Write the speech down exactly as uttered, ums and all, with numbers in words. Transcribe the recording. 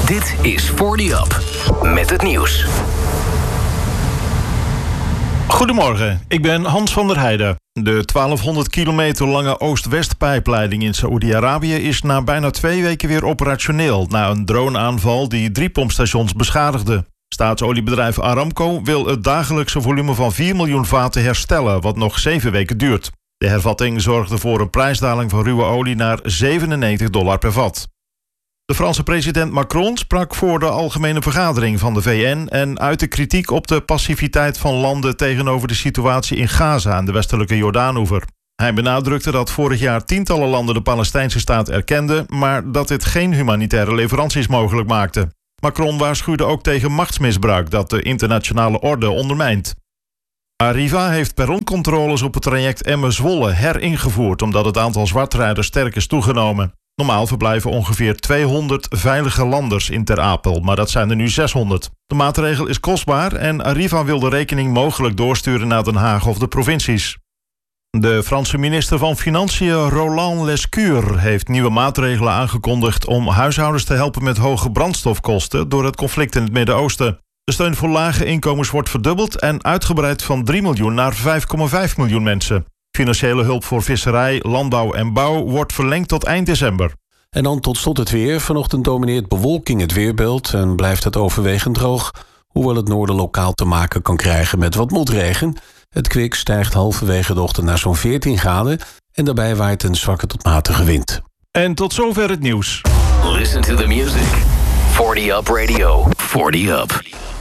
Dit is forty Up, met het nieuws. Goedemorgen, ik ben Hans van der Heijden. De twaalfhonderd kilometer lange Oost-West-pijpleiding in Saoedi-Arabië is na bijna twee weken weer operationeel, na een droneaanval die drie pompstations beschadigde. Staatsoliebedrijf Aramco wil het dagelijkse volume van vier miljoen vaten herstellen, wat nog zeven weken duurt. De hervatting zorgde voor een prijsdaling van ruwe olie naar zevenennegentig dollar per vat. De Franse president Macron sprak voor de algemene vergadering van de V N en uitte kritiek op de passiviteit van landen tegenover de situatie in Gaza en de westelijke Jordaanoever. Hij benadrukte dat vorig jaar tientallen landen de Palestijnse staat erkenden, maar dat dit geen humanitaire leveranties mogelijk maakte. Macron waarschuwde ook tegen machtsmisbruik dat de internationale orde ondermijnt. Arriva heeft perroncontroles op het traject Emmen-Zwolle heringevoerd, omdat het aantal zwartrijders sterk is toegenomen. Normaal verblijven ongeveer tweehonderd veilige landers in Ter Apel, maar dat zijn er nu zeshonderd. De maatregel is kostbaar en Arriva wil de rekening mogelijk doorsturen naar Den Haag of de provincies. De Franse minister van Financiën Roland Lescure heeft nieuwe maatregelen aangekondigd om huishoudens te helpen met hoge brandstofkosten door het conflict in het Midden-Oosten. De steun voor lage inkomens wordt verdubbeld en uitgebreid van drie miljoen naar vijf komma vijf miljoen mensen. Financiële hulp voor visserij, landbouw en bouw wordt verlengd tot eind december. En dan tot slot het weer. Vanochtend domineert bewolking het weerbeeld en blijft het overwegend droog, hoewel het noorden lokaal te maken kan krijgen met wat motregen. Het kwik stijgt halverwege de ochtend naar zo'n veertien graden en daarbij waait een zwakke tot matige wind. En tot zover het nieuws. Listen to the music. forty Up Radio. forty Up.